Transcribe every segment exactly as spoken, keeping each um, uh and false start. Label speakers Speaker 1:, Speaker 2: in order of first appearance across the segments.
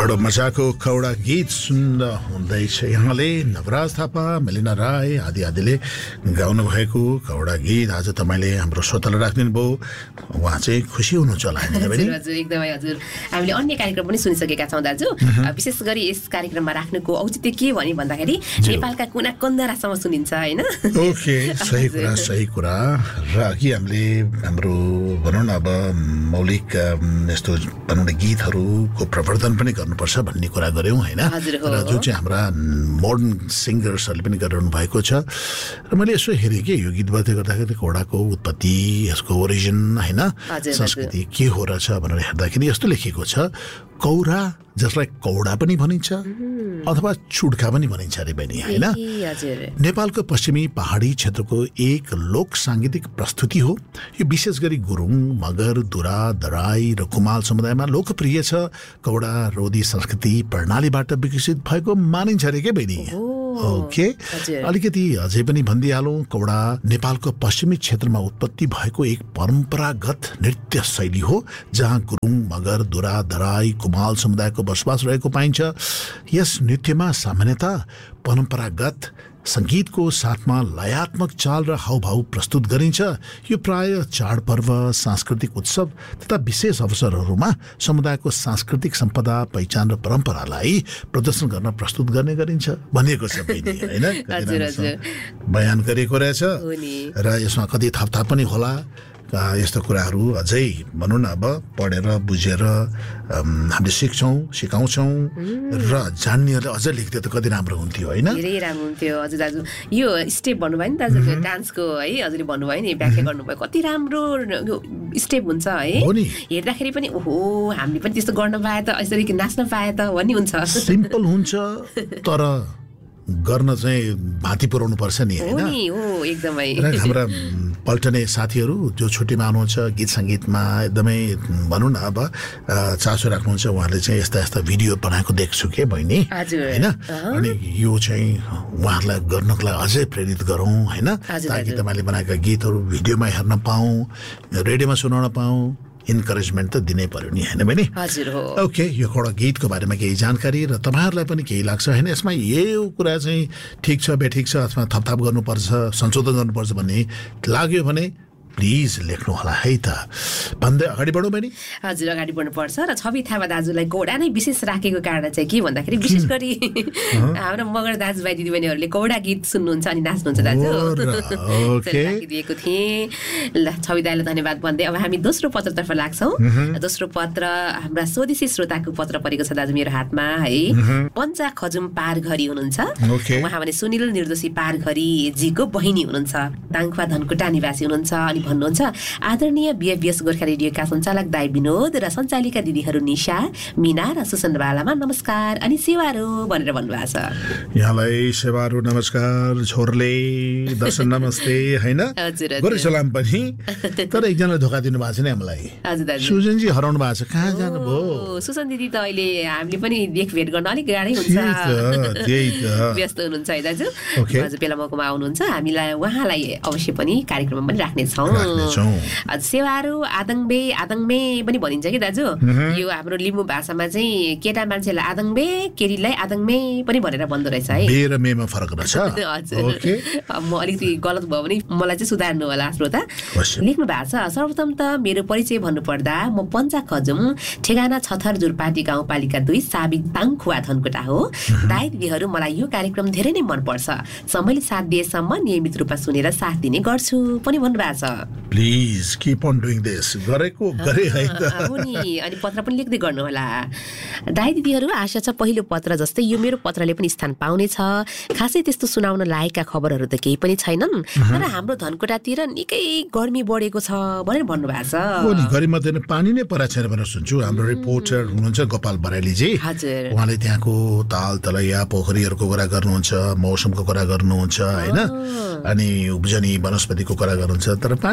Speaker 1: बडो मजाको कौडा गीत सुन्दा हुँदैछ। यहाँले नवराज थापा, मेलिना राई आदि आदिले गाउनु भएको कौडा गीत आज तपाईँले हाम्रो श्रोतालाई राखिदिनु भयो। उहाँ चाहिँ खुसी हुनुहुन्छ होला नि
Speaker 2: हजुर हजुर एकदमै हजुर। हामीले अन्य कार्यक्रम पनि सुनिसकेका छौँ दाजु। विशेष गरी यस कार्यक्रममा राख्नुको औचित्य के भनी भन्दाखेरि नेपालका कुना कन्दरासम्म सुनिन्छ हैन।
Speaker 1: ओके, सही कुरा सही कुरा। र अघि हामीले हाम्रो भनौँ न अब मौलिक यस्तो भनौँ न गीतहरूको प्रवर्धन पनि गर्नुपर्छ भन्ने कुरा गऱ्यौँ होइन। र जो चाहिँ हाम्रा मोडर्न सिङ्गर्सहरूले पनि गरिरहनु भएको छ। र मैले यसो हेरेँ कि यो गीत बजाउँदै गर्दाखेरि कौडाको उत्पत्ति, यसको ओरिजिन होइन, संस्कृति के हो रहेछ भनेर हेर्दाखेरि यस्तो लेखिएको छ, कौरा जसलाई कौडा पनि भनिन्छ अथवा चुड्का पनि भनिन्छ अरे बहिनी होइन। नेपालको पश्चिमी पहाडी क्षेत्रको एक लोक साङ्गीतिक प्रस्तुति हो। यो विशेष गरी गुरुङ, मगर, दुरा, दराई र कुमाल समुदायमा लोकप्रिय छ। कौडा रोदी संस्कृति प्रणालीबाट विकसित भएको मानिन्छ अरे के बहिनी। ओके, अलिकति अझै पनि भनिदिइहालौँ, कौडा नेपालको पश्चिमी क्षेत्रमा उत्पत्ति भएको एक परम्परागत नृत्य शैली हो जहाँ गुरुङ, मगर, दुरा, दराई, कुमाल समुदायको बसोबास रहेको पाइन्छ। यस नृत्यमा सामान्यतः परम्परागत सङ्गीतको साथमा लयात्मक चाल र हावभाव प्रस्तुत गरिन्छ। यो प्राय चाडपर्व, सांस्कृतिक उत्सव तथा विशेष अवसरहरूमा समुदायको सांस्कृतिक सम्पदा, पहिचान र परम्परालाई प्रदर्शन गर्न प्रस्तुत गर्ने गरिन्छ भनिएको छ होइन। बयान गरिएको रहेछ र यसमा कति थपथाप पनि होला। यस्तो कुराहरू अझै भनौँ न अब पढेर बुझेर हामीले सिक्छौँ, सिकाउँछौँ र जान्नेहरूले अझै लेख्दै त कति राम्रो हुन्थ्यो होइन।
Speaker 2: धेरै राम्रो हुन्थ्यो हजुर दाजु। यो स्टेप भन्नुभयो नि दाजु, डान्सको है हजुरले भन्नुभयो नि, व्याख्या गर्नुभयो, कति राम्रो स्टेप हुन्छ है। हेर्दाखेरि पनि ओहो हामीले पनि त्यस्तो गर्न पाए त, यसरी नाच्न पाए त भन्ने हुन्छ।
Speaker 1: सिम्पल हुन्छ तर गर्न चाहिँ भाती पुर्याउनु पर्छ नि होइन।
Speaker 2: एकदमै
Speaker 1: हाम्रा पल्टने साथीहरू जो छुट्टीमा आउनुहुन्छ, गीत सङ्गीतमा एकदमै भनौँ न अब चासो राख्नुहुन्छ, उहाँहरूले चाहिँ यस्ता यस्ता भिडियो बनाएको देख्छु के बहिनी होइन। अनि यो चाहिँ उहाँहरूलाई गर्नको लागि अझै प्रेरित गरौँ होइन, ताकि तपाईँले बनाएका गीतहरू भिडियोमा हेर्न पाऊँ, रेडियोमा सुनाउन पाऊँ। इन्करेजमेन्ट त दिनै पर्यो नि होइन बहिनी।
Speaker 2: हजुर हो।
Speaker 1: ओके, यो एउटा गीतको बारेमा केही जानकारी र तपाईँहरूलाई पनि केही लाग्छ होइन यसमा यो कुरा चाहिँ ठिक छ बेठिक छ अथवा थपथाप गर्नुपर्छ, संशोधन गर्नुपर्छ भन्ने लाग्यो भने प्लिज लेख्नु होला है त भन्दै अगाडि बढौँ बहिनी।
Speaker 2: हजुर, अगाडि बढ्नुपर्छ। र छवि थापा दाजुलाई कौडा नै विशेष राखेको कारण चाहिँ के भन्दाखेरि विशेष गरी हाम्रो मगर दाजुभाइ दिदीबहिनीहरूले कौडा गीत सुन्नुहुन्छ अनि नाच्नुहुन्छ दाजु राखिदिएको थिएँ। ल छवि दाइलाई धन्यवाद भन्दै अब हामी दोस्रो पत्रतर्फ लाग्छौँ। दोस्रो पत्र हाम्रा स्वदेशी श्रोताको पत्र परेको छ दाजु मेरो हातमा है। पञ्चा खजुम पारघरी हुनुहुन्छ उहाँ भने सुनिल निर्दोषी पारघरीजीको बहिनी हुनुहुन्छ, दाङखुवा धनकुटा निवासी हुनुहुन्छ। अनि भन्नुहुन्छ आदरणीय बिएफबिएस गोर्खा रेडियोका सञ्चालक दाइ विनोद र सञ्चालिका दिदीहरू निशा, मीना र सुसन बालामा नमस्कार अनि सेवारो भनेर भन्नुभएको छ।
Speaker 1: यहाँलाई सेवारो नमस्कार, छोरले दर्शन नमस्ते होइन, गोरे सलाम पनि। तर एकजनाले धोका दिनु भएको छ नि हामीलाई।
Speaker 2: हजुर दाजु,
Speaker 1: सुजनजी हराउनु भएको छ, कहाँ जानुभयो?
Speaker 2: सुसन दिदी त अहिले हामीले पनि देखभेट गर्न अलिक गाह्रै हुन्छ, व्यस्त हुनुहुन्छ है दाजु। हजुर बेला मौकामा आउनुहुन्छ, हामीलाई उहाँलाई अवश्य पनि कार्यक्रममा पनि राख्नेछौँ। सेवारो आदङबे आदङमे पनि भनिन्छ कि दाजु। यो हाम्रो लिम्बू भाषामा चाहिँ केटा मान्छेलाई आदङबे, केटीलाई आदङमे पनि भनेर भन्दो रहेछ है।
Speaker 1: बे र मेमा फरक रहेछ।
Speaker 2: हजुर, म अलिकति गलत भयो भने मलाई चाहिँ सुधार्नु होला श्रोता। लेख्नु भएको छ, सर्वप्रथम त मेरो परिचय भन्नुपर्दा म पञ्चा खजुम, ठेगाना छथर जुरपाटी गाउँपालिका दुई, साबिक दाङखुवा धनकुटा हो। दाइ दिदीहरू मलाई यो कार्यक्रम धेरै नै मनपर्छ, समयले साथ दिएसम्म नियमित रूपमा सुनेर साथ दिने गर्छु पनि भन्नुभएको छ।
Speaker 1: Please keep on doing this, गरेको गरे है त।
Speaker 2: अनि पत्र पनि लेख्दै गर्नु होला। दाइ दिदीहरू आशा छ पहिलो पत्र जस्तै यो मेरो पत्रले पनि स्थान पाउने छ। खासै त्यस्तो सुनाउन लायकका खबरहरू त केही पनि छैनन्, तर हाम्रो धनकुटातिर निकै गर्मी बढेको छ भनेर भन्नुभएको छ।
Speaker 1: गर्मीमा त पानी नै परेको छैन भनेर सुन्छु। हाम्रो रिपोर्टर हुनुहुन्छ गोपाल बराइलीजी, उहाँले त्यहाँको ताल तलैया पोखरीहरूको कुरा गर्नुहुन्छ, मौसमको कुरा गर्नुहुन्छ होइन, अनि उब्जनी वनस्पतिको कुरा गर्नुहुन्छ। तर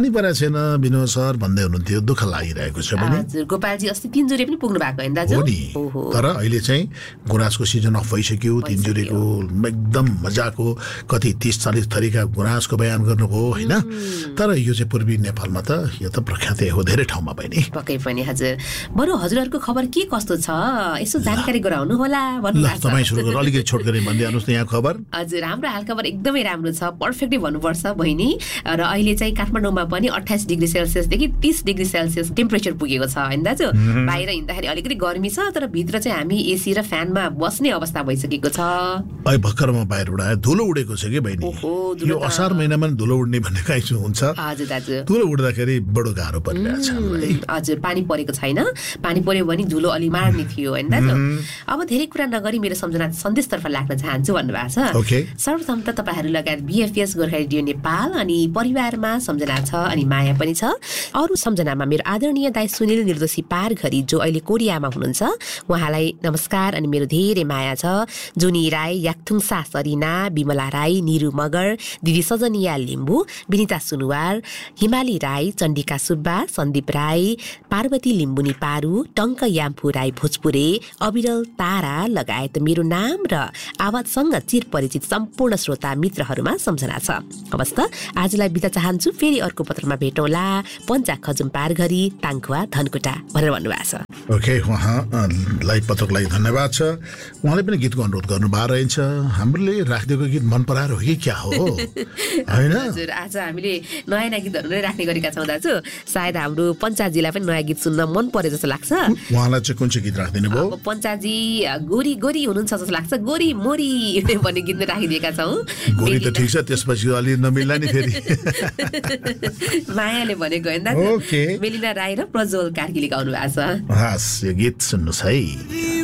Speaker 1: पानी परेको छैन विनोद सर भन्दै हुनुहुन्थ्यो, दुःख लागिरहेको छ भने।
Speaker 2: हजुर, गोपालजी अस्ति तिनजुरे पनि पुग्नु भएको होइन दाजु?
Speaker 1: हो नि, तर अहिले चाहिँ गुराँसको सिजन अफ भइसक्यो, तिनजुरेको एकदम मजाको कति तीस चालीस थरीका गुराँसको बयान गर्नुभयो होइन। तर यो चाहिँ पूर्वी नेपालमा त यो त प्रख्यातै हो धेरै ठाउँमा पनि।
Speaker 2: पक्कै पनि हजुर। बरु हजुरहरूको खबर के कस्तो छ यसो जानकारी गराउनु होला भन्नु भएको छ।
Speaker 1: तपाईँ सुरु गर्नु, अलिकति छोट गरी भनिदिनुहोस् न यहाँ खबर।
Speaker 2: हजुर, हाम्रो हालखबर एकदमै राम्रो छ, पर्फेक्टली भन्नुपर्छ बहिनी। र अहिले चाहिँ काठमाडौँमा पनि अट्ठाइस डिग्री सेल्सियसदेखि तीस डिग्री सेल्सियस टेम्परेचर पुगेको छ होइन दाजु? बाहिर हिँड्दाखेरि अलिकति गर्मी छ, तर भित्र चाहिँ हामी एसी र फ्यानमा बस्ने अवस्था भइसकेको छ।
Speaker 1: अहिले भर्खरमा बाहिर उडायो, धुलो उडेको छ कि बहिनी। यो असार महिनामा धुलो उड्ने भन्ने काहीँ हुन्छ।
Speaker 2: हजुर दाजु,
Speaker 1: धुलो उड्दाखेरि बडो गाह्रो परिरहेछ हामीलाई।
Speaker 2: हजुर, पानी परेको छैन, पानी पर्यो भने धुलो अलि मार्ने थियो होइन दाजु? अब धेरै कुरा नगरी मेरो सम्झना सन्देशतर्फ लाग्न चाहन्छु भन्नुभएको छ। सर्वप्रथम त तपाईँहरू लगायत बिएफएस गोर्खा रेडियो नेपाल अनि परिवारमा सम्झना छ अनि माया पनि छ। अरू सम्झनामा मेरो आदरणीय दाइ सुनिल निर्दोषी पारघरी जो अहिले कोरियामा हुनुहुन्छ, उहाँलाई नमस्कार अनि मेरो धेरै माया छ। जुनी राई, याक्थुङसा सरिना, विमला राई, निरु मगर, दिदी सजनिया लिम्बू, विनिता सुनुवार, हिमाली राई, चण्डिका सुब्बा, सन्दीप राई, पार्वती लिम्बुनी पारू, टङ्क याम्फू राई भोजपुरे, अविरल तारा लगायत मेरो नाम र आवाजसँग चिर परिचित सम्पूर्ण श्रोता मित्रहरूमा सम्झना छ। हवस् त, आजलाई बिदा चाहन्छु, फेरि अर्को पत्रमा भेटौँला। पञ्चा खजुम पारघरी, ताङखुवा, धनकुटा भनेर भन्नुभएको छ।
Speaker 1: ओके, उहाँलाई पत्रको लागि धन्यवाद छ। उहाँले पनि गीतको अनुरोध गर्नुभएको रहेछ। हामीले राखिदिएको गीत मन पराएर हो कि क्या हो होइन?
Speaker 2: हजुर, आज हामीले नयाँ नयाँ गीतहरू नै राख्ने गरेका छौँ दाजु। सायद हाम्रो पञ्चाजीलाई पनि नयाँ गीत सुन्न मन परे जस्तो लाग्छ।
Speaker 1: उहाँलाई चाहिँ कुन चाहिँ गीत राखिदिनु भयो?
Speaker 2: पञ्चाजी गोरी गोरी हुनुहुन्छ जस्तो लाग्छ, गोरी मोरी भन्ने गीत नै राखिदिएका छौँ।
Speaker 1: गोरी त ठिक छ, त्यसपछि अलि नमिल्ला नि फेरि।
Speaker 2: मायाले भनेको होइन दाजु? मेलिना राई र प्रज्वल कार्कीले गाउनु भएको छ।
Speaker 1: हस्, यो गीत सुन्नुहोस् है।